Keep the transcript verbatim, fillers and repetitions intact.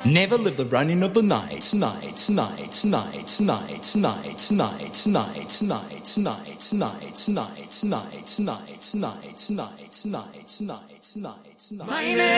Never live the running of the night, night, night, night, night, night, night, night, night, night, night, night, night, night, night, night, night, night, night, night.